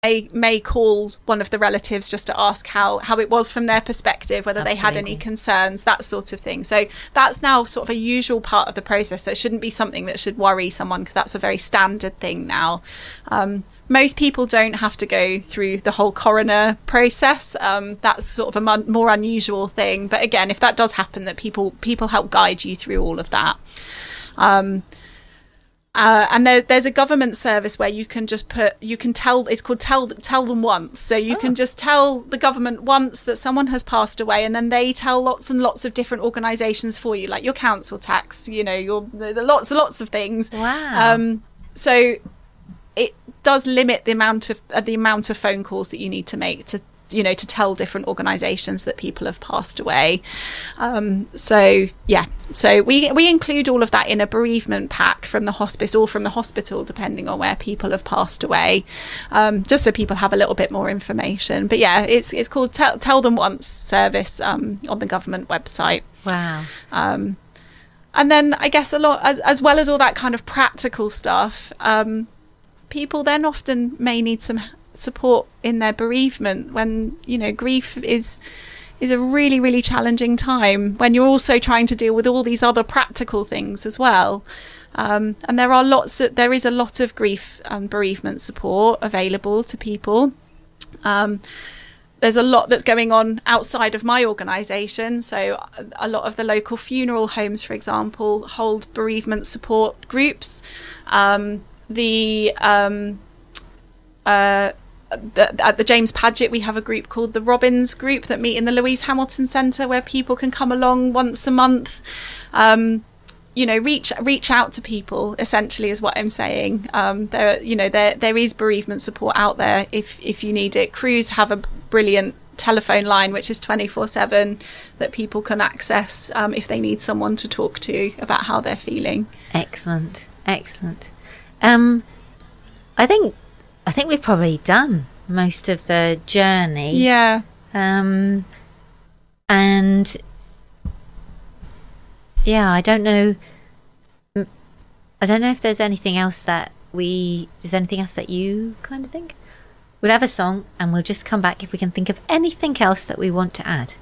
may call one of the relatives just to ask how it was from their perspective, whether they had any concerns, that sort of thing. So that's now sort of a usual part of the process. So it shouldn't be something that should worry someone, because that's a very standard thing now. Most people don't have to go through the whole coroner process. That's sort of a more unusual thing. But again, if that does happen, that people help guide you through all of that. And there's a government service where you can just tell, it's called tell them once. So you can just tell the government once that someone has passed away, and then they tell lots and lots of different organisations for you, like your council tax, your lots and lots of things. Wow. So it does limit the amount of phone calls that you need to make to tell different organisations that people have passed away. So we include all of that in a bereavement pack from the hospice or from the hospital, depending on where people have passed away, just so people have a little bit more information. But yeah, it's called Tell Them Once service on the government website. Wow. And then I guess a lot, as well as all that kind of practical stuff, people then often may need some support in their bereavement when grief is a really, really challenging time, when you're also trying to deal with all these other practical things as well. And there is a lot of grief and bereavement support available to people. There's a lot that's going on outside of my organisation. So a lot of the local funeral homes, for example, hold bereavement support groups. At the James Paget, we have a group called the Robbins Group that meet in the Louise Hamilton Centre, where people can come along once a month. Reach out to people, essentially, is what I'm saying. There is bereavement support out there if you need it. Crews have a brilliant telephone line which is 24/7 that people can access if they need someone to talk to about how they're feeling. Excellent. I think we've probably done most of the journey. Yeah. And yeah, I don't know if there's anything else that you kind of think. We'll have a song and we'll just come back if we can think of anything else that we want to add.